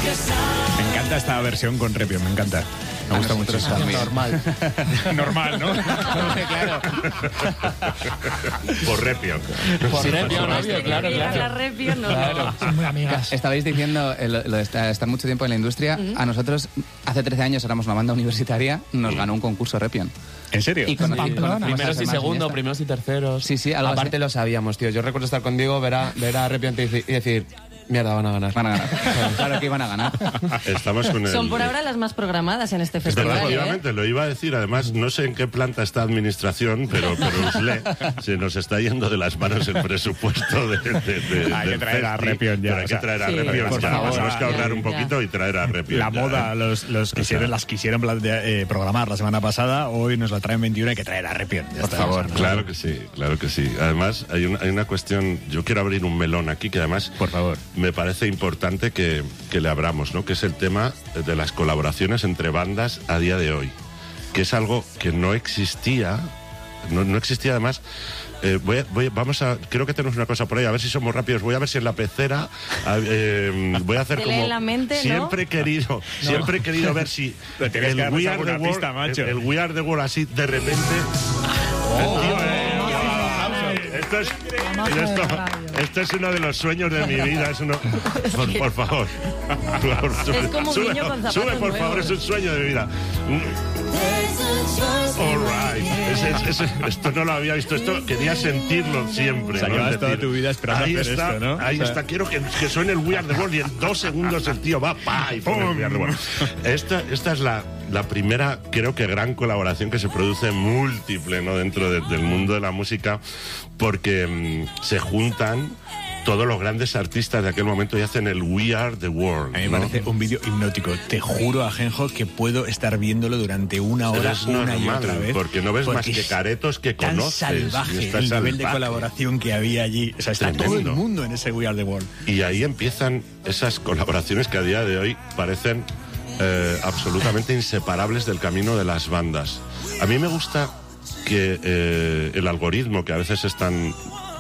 Me encanta esta versión con Repion, me encanta. Me gusta mucho. Normal. Normal, ¿no? Claro. Por Repion. Por Repion, obvio, claro. La Repion, no. Claro. Son muy amigas. Estabais diciendo lo de estar mucho tiempo en la industria. A nosotros, hace 13 años éramos una banda universitaria, nos ganó un concurso Repion. ¿En serio? Y con Pamplona. Primeros y segundos, primero. primeros y terceros. Sí, algo Aparte así. lo sabíamos, tío. Yo recuerdo estar con Diego, ver a Repion y decir, mierda, van a ganar. Van a ganar. Claro que iban a ganar. Estamos con Son por ahora las más programadas en este festival. Efectivamente, lo iba a decir. Además, no sé en qué planta está administración, pero USLE se nos está yendo de las manos el presupuesto Hay que traer a Repion ya. Pero hay que traer a Sí. Repion. Por Ya, favor. tenemos que ahorrar un Ya. poquito y traer a Repion. La ya, moda, ¿eh? las quisieron programar la semana pasada, hoy nos la traen 21, hay que traer a Repion. Ya Por está. favor. Claro que sí, claro que sí. Además, hay una cuestión, yo quiero abrir un melón aquí que además Por favor. me parece importante que le abramos, ¿no? Que es el tema de las colaboraciones entre bandas a día de hoy, que es algo que no existía, no existía además. Creo que tenemos una cosa por ahí, a ver si somos rápidos. Voy a ver si en la pecera voy a hacer Te como lee la mente, ¿no? siempre he querido ver si Pero tienes que darnos We Are the alguna World, pista, macho. el We Are the World así de repente. Esto es uno de los sueños de mi vida. Es uno, por favor. Es como un niño con zapatos Sube, por nuevos. favor, es un sueño de mi vida. All right. Esto no lo había visto. Esto quería sentirlo siempre. O sea, ¿no? llevas Es toda decir, tu vida esperando ahí hacer está, esto, ¿no? Ahí O sea, está. Quiero que suene el We Are the World y en 2 segundos el tío va y pone el We Are the World. Esta es la primera, creo que gran colaboración que se produce múltiple, ¿no? Dentro del mundo de la música, porque se juntan todos los grandes artistas de aquel momento y hacen el We Are the World. A mí me ¿no? parece un vídeo hipnótico. Te juro, Ajenjo, que puedo estar viéndolo durante una hora, Es una y normal, otra vez. porque no ves más que es caretos que tan conoces. salvaje y está el nivel de salvaje. colaboración que había allí. O sea, está Tremendo. todo el mundo en ese We Are the World. Y ahí empiezan esas colaboraciones que a día de hoy parecen absolutamente inseparables del camino de las bandas. A mí me gusta que el algoritmo, que a veces es tan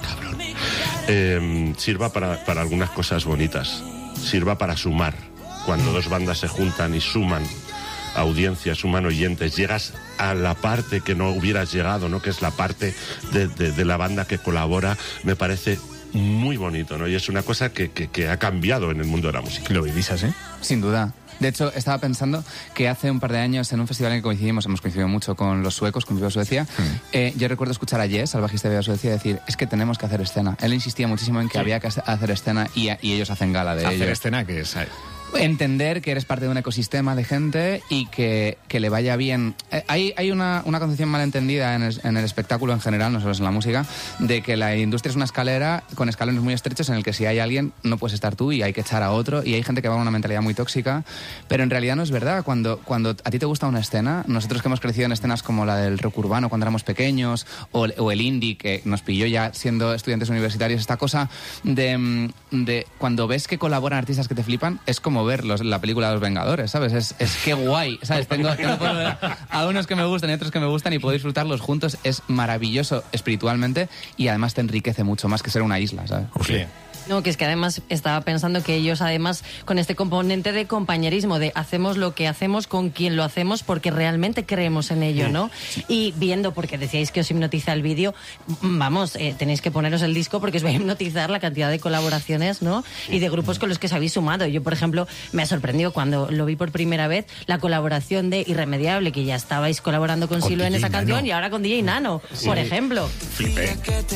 cabrón, sirva para algunas cosas bonitas, sirva para sumar. Cuando dos bandas se juntan y suman audiencias, suman oyentes, llegas a la parte que no hubieras llegado, ¿no? Que es la parte de la banda que colabora. Me parece muy bonito, ¿no? Y es una cosa que ha cambiado en el mundo de la música. Lo vivís, ¿eh? Sin duda. De hecho, estaba pensando que hace un par de años en un festival en que coincidimos, hemos coincidido mucho con los suecos, con Viva Suecia, yo recuerdo escuchar a Jess, al bajista de Viva Suecia, decir, es que tenemos que hacer escena. Él insistía muchísimo en que había que hacer escena y ellos hacen gala de Hacer ello. escena, que es... Entender que eres parte de un ecosistema de gente y que le vaya bien. Hay una concepción malentendida en el espectáculo en general, no solo en la música, de que la industria es una escalera con escalones muy estrechos en el que si hay alguien no puedes estar tú y hay que echar a otro, y hay gente que va con una mentalidad muy tóxica, pero en realidad no es verdad. Cuando a ti te gusta una escena, nosotros que hemos crecido en escenas como la del rock urbano cuando éramos pequeños, o el indie que nos pilló ya siendo estudiantes universitarios, esta cosa de cuando ves que colaboran artistas que te flipan, es como ver la película de Los Vengadores, ¿sabes? Es que guay, ¿sabes? Tengo a unos que me gustan y otros que me gustan y puedo disfrutarlos juntos. Es maravilloso espiritualmente y además te enriquece mucho más que ser una isla, ¿sabes? Sí. No, que es que además estaba pensando que ellos además con este componente de compañerismo, de hacemos lo que hacemos con quien lo hacemos porque realmente creemos en ello, ¿no? Y viendo, porque decíais que os hipnotiza el vídeo, vamos, tenéis que poneros el disco porque os va a hipnotizar la cantidad de colaboraciones, ¿no? Y de grupos con los que os habéis sumado. Yo, por ejemplo, me ha sorprendido cuando lo vi por primera vez la colaboración de Irremediable, que ya estabais colaborando con Silo en DJ esa Nano. canción, y ahora con DJ Nano, por ejemplo. Flipé.